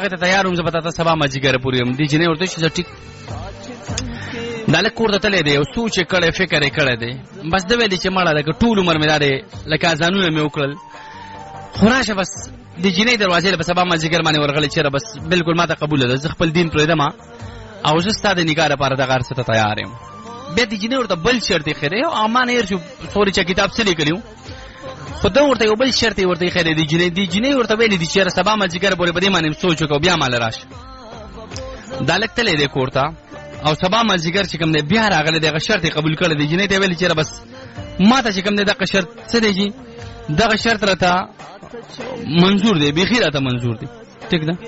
ته تیار وم، زه به تا ته سبا مازدیګر پورې یم. دې جینۍ ورته چې ټیک دا لږ کور ته تللی دی، یو سوچ یې کړی، فکر یې کړی دی. بس ده ویلې چې مړه لکه ټول عمر مې دا دی لکه اذانونه مې وکړل، خو راشه بس د جینۍ دروازې له به سبا مازدیګر باندې ورغلی چېرې بس بلکل ما ته قبوله ده، زه خپل دین پرېږدم او زه ستا د نکاح لپاره دغه هر څه ته تیار یم. بیا د جینۍ ورته بل شرط یې ښی او ما نه هېر شو سوري چې کتاب څه لیکلي وو، خو ده ورته یو بل شرط یې ورته ایښی دی. د جینۍ ورته ویلي دي چې یاره سبا مازدیګر پورې په دې باندې سوچ وکړو بیا ماله راشه. دا لږ تللی دی کور ته او سبا مازدیګر چې کوم دی بیا راغلی دی، هغه شرط یې قبول کړی دی. جینۍ ته یې ویلي چې یاره بس ما ته چې کوم دی دغه شرط څه دی جي دغه شرط راته منظور دی، بیخي راته منظور دی، ټیک ده.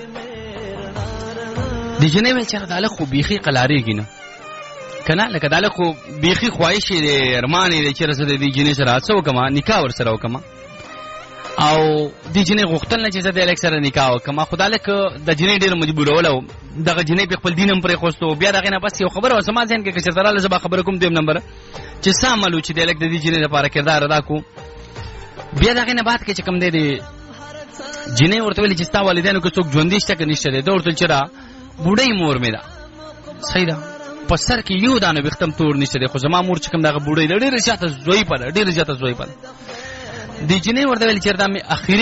د جینۍ ویل چې دا لږ خو بیخي قلاریږي نه که نه، لکه دا لږ خو بیخي خواهش یې دی، ارمان یې دی چې زه د دې جینۍ سره څه وکړم، نکاح ورسره وکړم. او دې جینۍ غوښتل نه چې زه د هلک سره نکاح وکړم، خو دا لږ د جینۍ ډېر مجبورولی و. دغه جینۍ په خپل دین هم پرېښوستو. بیا د هغې نه بس یو خبره وه زما ذهن کې که چېرته راله زه به خبره کوم دویم نمبره چې څه عمل و چې د هلک د دې جینۍ لپاره کردار ادا کړو. بیا د هغې نه بعد کې چې کوم دی د جینۍ ورته ویلي چې ستا والدینو کې څوک ژوندي شته که نشته دی. ده ورته ویل چې را بوډۍ مور مې ده، صحیح ده، په سر کې یو دانه ویښته هم تور نشته دی، خو زما مور چې کوم دغه بوډۍ ده ډېره زیاته ضعیفه ده، ډېره زیاته ضعیفه ده. د جینۍ ورته ویل چې دا مې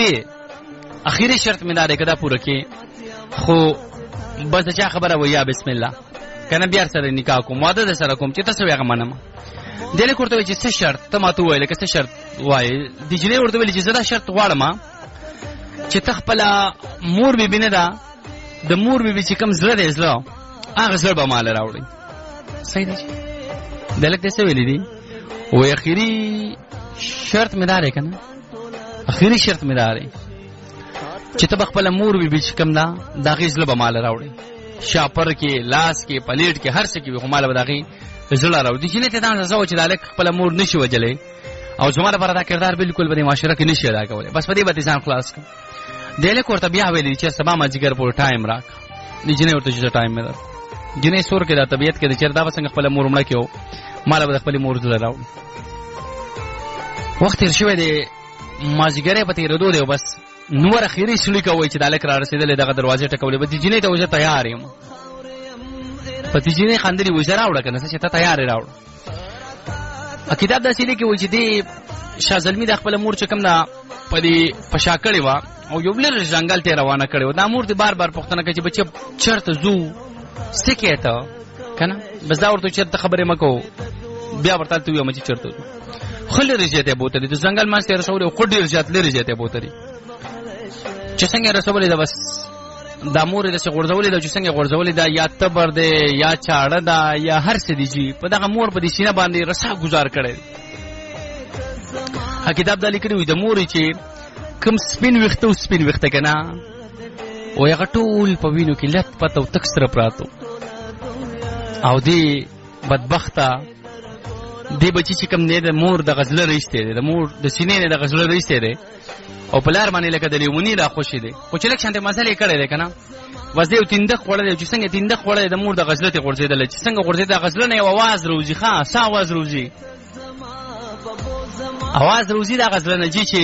اخري شرط مې دا دی که دا پوره کړې خو بس د چا خبره وه یا بسم الله که نه بیا سره نکاح کوم، واده در سره کوم چې ته څه وایې هغه منم. د هلک ورته وایي چې څه شرط ته ما ته ووایې لکه څه شرط وایې. د جینۍ ورته ویلي چې زه دا شرط غواړم چې ته خپله مور بیبي نه ده، د مور بیبي چې کوم زړه دی زړه هغه زړه به ماله راوړئ، صحیح ده. د هلک ته څه ویلي دي وایي اخري شرط مې دا دی که نه، اخري شرط مې دا دی چې ته به خپله مور بیبي چې کوم ده د هغې زړه به ماله راوړئ، شاپر کې لاس کې پلیټ کې هر څه کې وي خو ماله به د هغې زړه راوړي. د جینۍ ته دا اندازه وه چې د هلک خپله مور نه شي وجلی او زما لپاره دا کردار بلکل به د معاشره کې نه شي ادا کولی، بس په دې به دې ځان خلاص کړم. د هلک ورته بیا ویلي چې سبا مازدیګر پورې ټایم راکړه. د جینۍ ورته چې ټایم مې در جینۍ سور کې دا طبیعت کې د چېرې دا به څنګه خپله مور مړه کې و، ماله به د خپلې مور زړه راوړي. وخت تېر شوی دی، مازدیګر یې په تېرېدو دی او بس نور اخري سړي کوئ چې د هلک را رسېدلی دغه دروازې ټکولې به د جینۍ ته وایي زه تیار یم. په دې جینۍ خندلې وایي زه راوړه که نه څه چې ته تیار یې راوړه. کتاب داسې لیکي وایي چې دې شاه زلمي د خپله مور چې کوم ده په دې په شا کړې وه او یو لرې ځنګل ته یې روانه کړې وه. دا مور دې بار بار پوښتنه کوي چې بچه چېرته ځو څه کوې ته که نه، بس دا ورته چېرته خبرې مه کوو. بیا ورته هلته ووایم چې چېرته ځو، ښه لرې ځای ته یې بوتلي، د ځنګل منځ ته یې رسولي او خو ډېر زیات لرې ځای ته یې بوتلي. چې څنګه یې رسولې ده بس دا مور یې داسې غورځولې ده چې څنګه یې غورځولې ده یا تبر دی یا چاړه ده یا هر څه دي چې په دغه مور په دې سینه باندې رسا ګزار کړی دی. کتاب دا لیکلي وي د مورې چې کوم سپین ویښته او سپین ویښته که نه وایي هغه ټول په وینو کې لت پت او تک سره پراته او دې بدبخته دې بچي چې کوم دی د مور دغه زړه رایستی دی، د مور د سینې نه دغه زړه رایستی دی او په لار باندې لکه د لیموني را خوشي دی، خو چې لږ شانتې مزل یې کړی دی که نه بس دی یو تیندق خوړلی چې څنګه تیندق خوړلی د مور د غزله ته غورځېدلی چې څنګه غورځېد د غزله نه یو اواز روځي، ښه څه اواز روځي، اواز روځي د غزله نه جي چې